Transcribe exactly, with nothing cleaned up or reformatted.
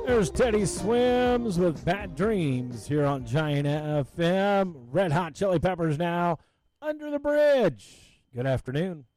There's Teddy Swims with Bad Dreams here on Giant F M. Red Hot Chili Peppers now, Under the Bridge. Good afternoon.